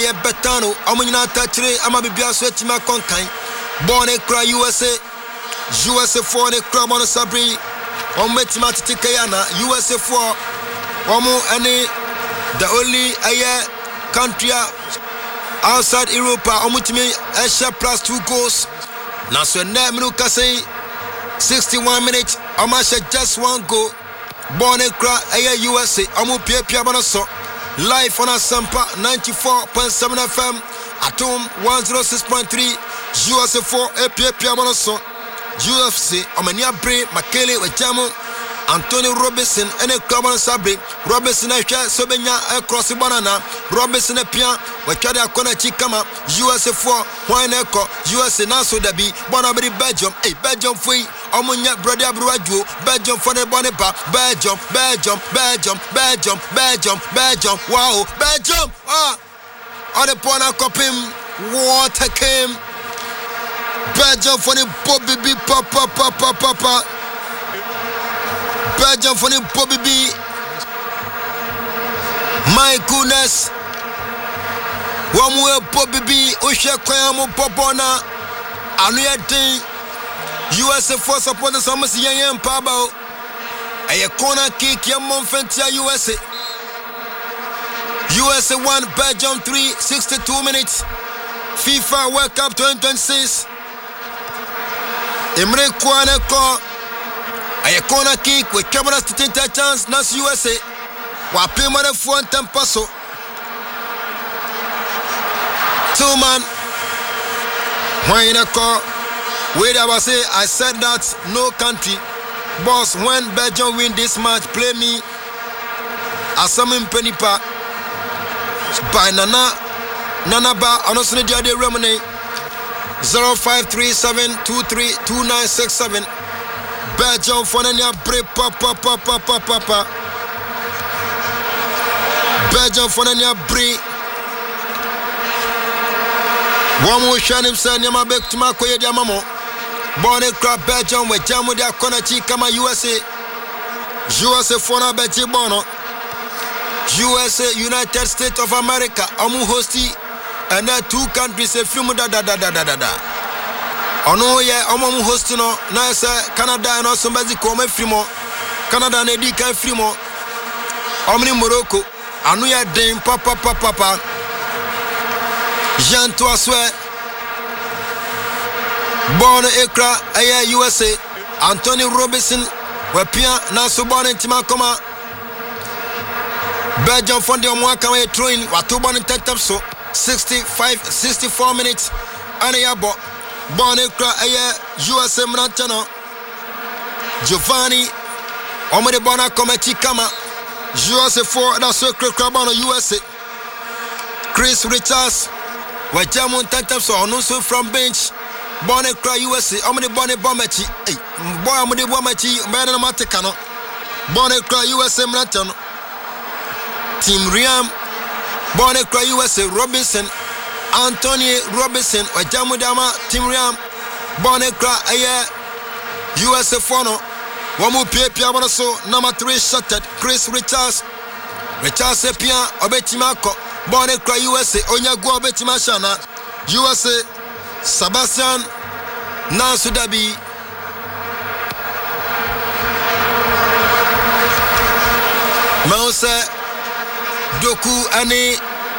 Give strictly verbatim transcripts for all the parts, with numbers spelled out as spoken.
ye betano omunyina tachire ama bibia so etima konkan born e kra U S A U S A for ne kra mono sabri ometima titikayana U S A for omu any the only aye country outside Europe omutimi Asia plus two goals na so na minu kasei sixty-one minutes omasha just one goal born e kra aye U S A omu pia pia bono so live on Asampa ninety-four point seven F M, Atom one oh six point three, U S A four, A P A Piamonoso, U F C, Omania Bray, Makele, Wajamo, Anthony Robinson, and a common Sabri, Robinson, I share Sobenya across the banana, Robinson, a pian, Wakada Kona Chikama, U S A four, Wine Echo, U S A Naso Dabi, Bonabri Belgium, a Belgium free. Omunya brother Bruaju, Belgium for the Bonipa, Belgium, Belgium, Belgium, Belgium, Belgium, Belgium, wow, Belgium, ah, on the Pona Copim, water came, Belgium for the Bobby B, Papa, Papa, Papa, Belgium for the Bobby B, my goodness, one more Bobby B, Usha Kwamo Popona, Anuya Ding. U S A for supporters almost young Pablo. A corner kick, young Monfentia U S A. U S A one, Belgium three, sixty-two minutes. FIFA World Cup twenty twenty-six. Emre Kwane call. A corner kick with cameras to take that chance. That's U S A. Wapima the front and passo. Two man. Why in a call? Wait, I was say I said that no country, boss. When Belgium win this match, play me as some penny pa by Nana Nana Ba. Honestly, the other Romani zero five three seven two three two nine six seven. Belgium for Nanya break papa papa papa papa. Belgium for Nanya break. One more shining saying Yama back to my koye diamamo. Born in crab Belgium with Jamu dia Konachi kama U S A. U S A for na Belgium bono. U S A United States of America omu hosti and there two countries a film da da da da da da. Ono ye omu hosti no na say Canada and also Mexico me frimo. Canada na di kan frimo. Omni Morocco anu ya den papa papa papa. Jean Toiswe born Accra, Aya U S A. Anthony Robinson, Wapia, Naso born in Timakoma. Belgium found the Mwaka throwing, Watuban in Tetapso, sixty-five, sixty-four minutes. Anayabo, born Accra, Aya U S A Mrantano. Giovanni, Omade Bona Cometi Kama, U S A four, that's a Crabano U S A. Chris Richards, Wajamun Tetapso, Onuso from bench. Born a cry U S A, I'm the Bonnie Bomachi, eh, boy, I'm the Bomachi, Madame Maticano, born a cry U S A Marathon, Team Riam, born a cry U S A Robinson, Anthony Robinson, or Jamudama, Team Riam, born a cry a U S A Fono, Wamu Pia so number three shotted, Chris Richards, Richards Pia, Obetimako, born a cry U S A, Onyago Betimashana, U S A. Sebastian Nasudabi Mause Doku Ani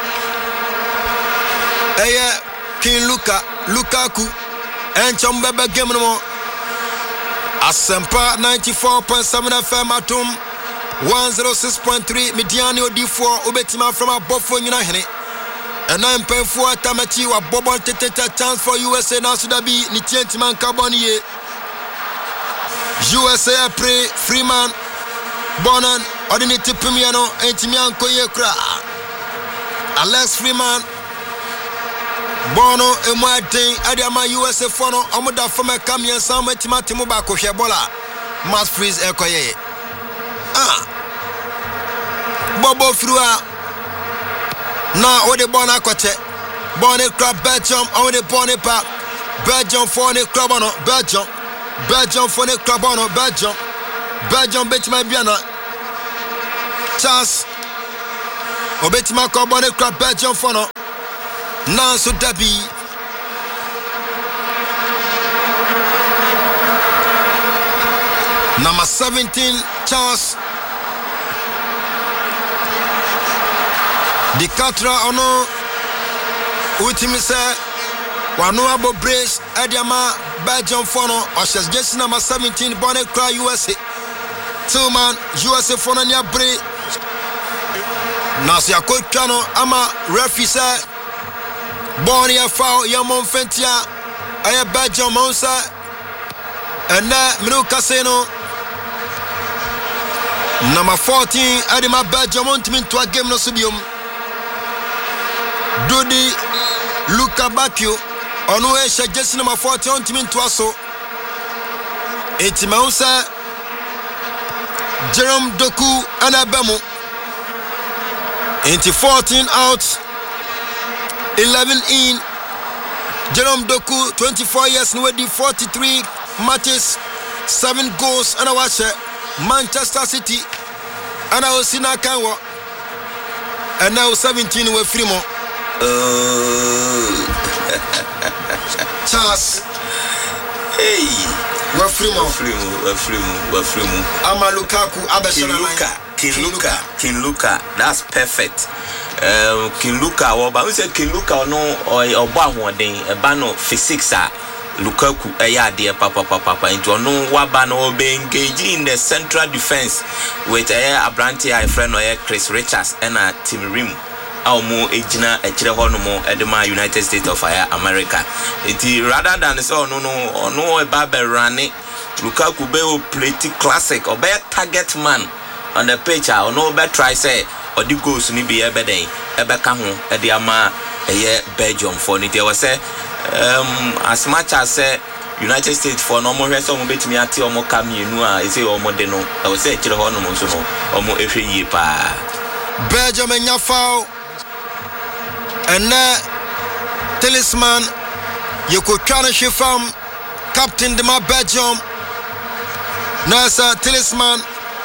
Aya King Luka Lukaku and Chambaba Gemino Asempa ninety-four point seven F M Atom one oh six point three Midiani D four Ubetima from a Bofo United. And nine point four Tamachi wa Bobon Teta chance for U S A Nasudabi Nitientiman Carbonier. U S A pre Freeman Bonan Ordinity Pimiano and Timian Koyekra. Alex Freeman Bono Emwate Adiama U S A Fono Amuda Fama Kamian Sama Timatimubako Shabola Mass Freeze Ekoye. Ah Bobo Frua. Now, all the born aquate, born a crab Belgium, all the born a pap, Belgium for the crabono, Belgium, Belgium for the crabono, Belgium, Belgium bet my biana, Charles, Obetima carbon a crab Belgium for no, Nanso Dabi. Number seventeen, Charles Di Katra ono ultimi se wano abo brace Ediama Belgium fono Oshes Jesse number seventeen Bonnet Cry U S A two man U S A fono nya bre Nasi akotwano ama referee se Bonnie ya foul ya Monfentia aya Belgium monsa ena minu kaseno number fourteen Edima Belgium on team to a game no subium Dodi Luka Bakio ono esha Jesse number fourteen on team to aso Etimausa Jerome Doku Anabemo Into fourteen out eleven in Jerome Doku twenty-four years and with forty-three matches seven goals and I watch Manchester City and I was Sina Kanwa and now seventeen with Frimo Charles hey we're Frimo Frimo we're Frimo we're Frimo Ama Lukaku Abeshana Luka King Luka King Luka that's perfect um King Luka what we said King Luka no or oba hoden e ba no physics a Lukaku eya de papa papa papa into no waba no be engage in the central defense with a Abranti I friend or Chris Richards and a Tim Rim Aumo ejina echire ho no mo edema United States of America it rather than so no no no e ba be rane Lukaku be o play classic or be target man on the pitch or no be try say or the goals ni be ebe den ebe ka ho e de ama eye Belgium for ni there was say um as much as say United States for no more so mo betimi ati o mo kam yenu a e say o mo de no e was say kire ho no mo so no o mo ehwe yi pa Belgium enya foul and uh, talisman you could try to from captain de my Belgium Nasa talisman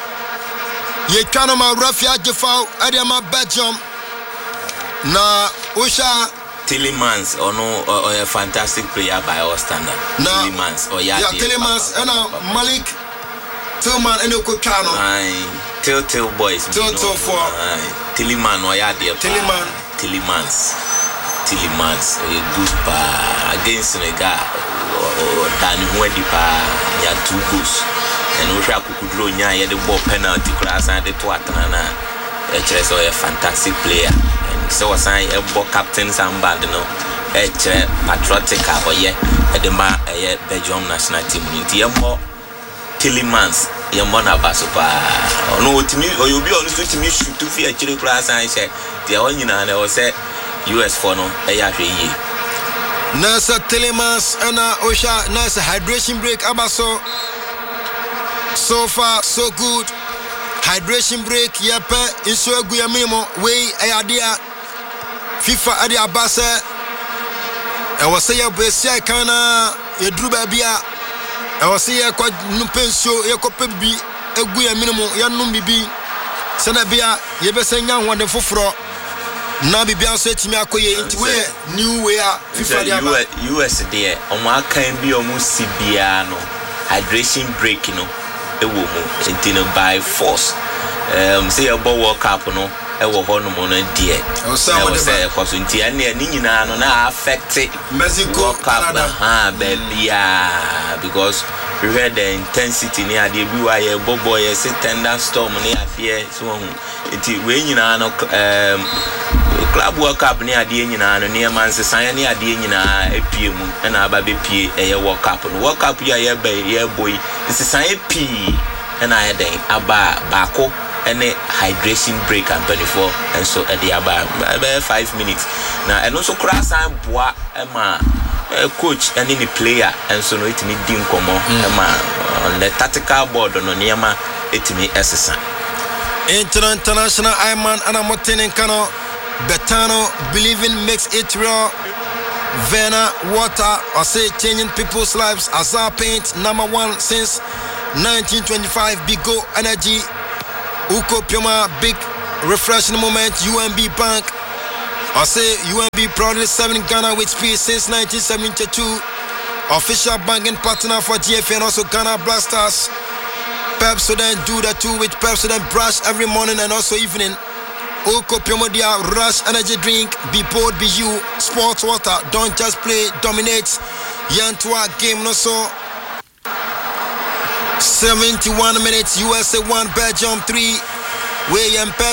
you can my refuge foul at my Belgium na Usha Tillemans or no or a fantastic player by our standard. Nah, Tillemans or yeah, yeah Tillemans and uh, Malik Tillman and Okokano. Aye, Till Till boys. Till Till for Tilleman or yeah, dear Tilleman. Tillemans. Tillemans a good pa against Senegal or Danny Wedipa. Yeah, two goals. And we shall could draw nya the ball penalty class and the Tuatana. H S or a fantastic player. So was I a ball captain Samband no H patriotic or yeah at the ma a Belgium national team unity more Tillemans Yamona Basupa or no to me or you'll be honest with me shoot to fear chili class and say the only and I was say U S for no a ye Nasa Tillemans and Osha Nasa hydration break Abaso so far so good hydration break yepe inso aguya minimum way ayadea FIFA ade abase e wo se ye besia kana ye duru ba bia e wo se ye kwa nupenso ye kope bi aguya minimum ye num bibi se na bia ye be se nya hwode foforo na bibia so etimi akoye nti we new way a FIFA ade aba U S there omo akan bi omo sibia no hydration break no e wo mo nti no by force um say about World Cup no e wo ho no mo no die e say cause nti ane ani nyina no na affect Mexico World Cup ha babia because we heard the intensity ni ade bi wa ye bobo ye say thunderstorm ni ade so hu nti we nyina no um Club World Cup ni ade nyina no ne man se san ni ade nyina epie mu na aba be pie e ye World Cup no World Cup ya ye ba ye boy se san epie na aye den aba bako ene hydration break and twenty-four and so at the aba five minutes na eno so cross and boa ema coach and any player and so no it me din komo ema on the tactical board no niema it me esesa international Iman and Amotene Kano Betano believing makes it real Vena water or say changing people's lives as our paint number one since nineteen twenty-five Bigo Energy Uko Pioma big refreshing moment U M B Bank I say U N B proudly serving Ghana with peace since nineteen seventy-two. Official banking partner for G F A and also Ghana Blasters. Pepsodent do that too with Pepsodent brush every morning and also evening. Oko Piomodia Rush Energy Drink. Be bold, be you. Sports water. Don't just play, dominate. Yantua game no so. seventy-one minutes. U S A one, Belgium three. William Pep.